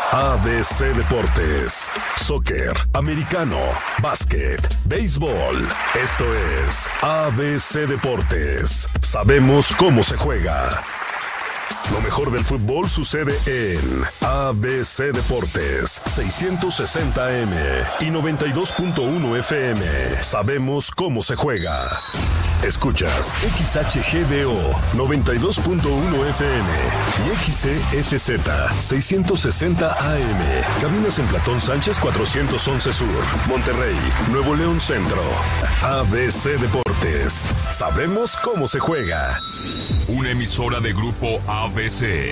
ABC Deportes, soccer, americano, básquet, béisbol. Esto es ABC Deportes. Sabemos cómo se juega. Lo mejor del fútbol sucede en ABC Deportes, 660 AM y 92.1 FM. Sabemos cómo se juega. Escuchas XHGDO 92.1 FM y XCSZ 660 AM. Cabinas en Platón Sánchez 411 Sur, Monterrey, Nuevo León Centro. ABC Deportes. Sabemos cómo se juega. Una emisora de Grupo ABC.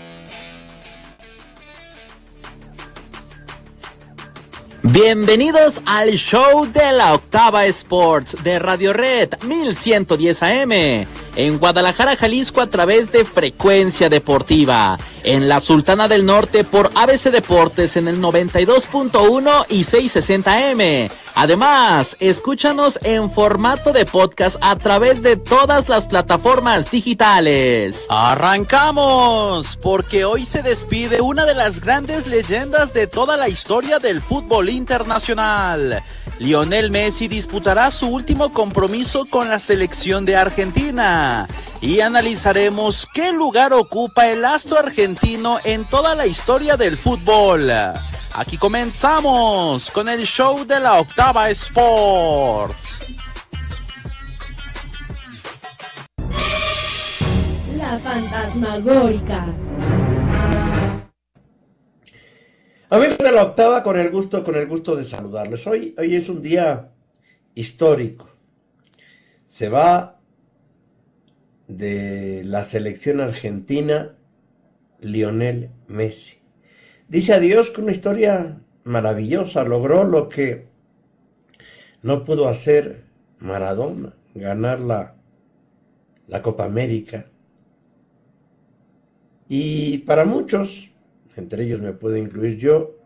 Bienvenidos al show de la Octava Sports de Radio Red 1110 AM en Guadalajara, Jalisco a través de Frecuencia Deportiva, en la Sultana del Norte por ABC Deportes en el 92.1 y 660 AM. Además, escúchanos en formato de podcast a través de todas las plataformas digitales. ¡Arrancamos! Porque hoy se despide una de las grandes leyendas de toda la historia del fútbol internacional. Lionel Messi disputará su último compromiso con la selección de Argentina y analizaremos qué lugar ocupa el astro argentino en toda la historia del fútbol. Aquí comenzamos con el show de la Octava Sports. La fantasmagórica. Amigos de la Octava, con el gusto de saludarles. Hoy es un día histórico. Se va de la selección argentina Lionel Messi. Dice adiós con una historia maravillosa. Logró lo que no pudo hacer Maradona, ganar la Copa América. Y para muchos, entre ellos me puedo incluir yo,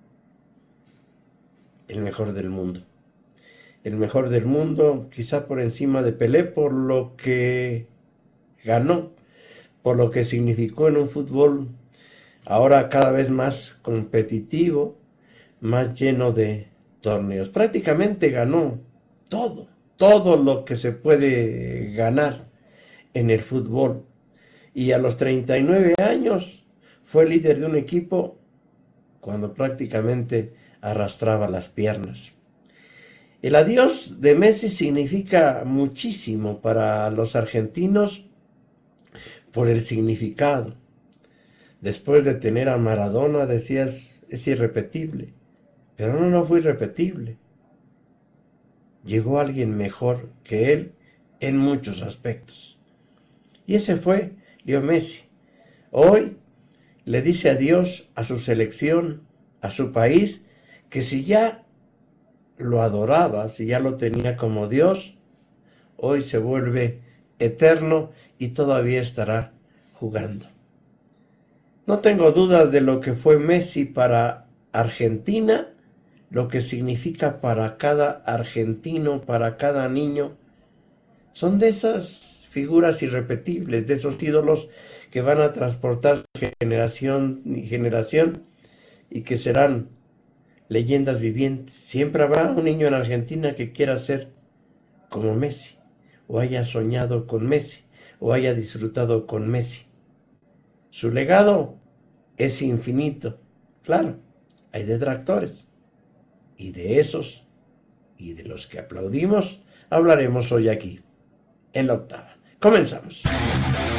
el mejor del mundo. El mejor del mundo, quizá por encima de Pelé, por lo que ganó, por lo que significó en un fútbol ahora cada vez más competitivo, más lleno de torneos. Prácticamente ganó todo lo que se puede ganar en el fútbol. Y a los 39 años fue líder de un equipo cuando prácticamente arrastraba las piernas. El adiós de Messi significa muchísimo para los argentinos por el significado. Después de tener a Maradona decías, es irrepetible, pero no fue irrepetible. Llegó alguien mejor que él en muchos aspectos. Y ese fue Leo Messi. Hoy le dice adiós a su selección, a su país, que si ya lo adoraba, si ya lo tenía como Dios, hoy se vuelve eterno y todavía estará jugando. No tengo dudas de lo que fue Messi para Argentina, lo que significa para cada argentino, para cada niño. Son de esas figuras irrepetibles, de esos ídolos que van a transportar generación y generación y que serán leyendas vivientes. Siempre habrá un niño en Argentina que quiera ser como Messi, o haya soñado con Messi, o haya disfrutado con Messi. Su legado es infinito. Claro, hay detractores. Y de esos, y de los que aplaudimos, hablaremos hoy aquí, en la Octava. Comenzamos.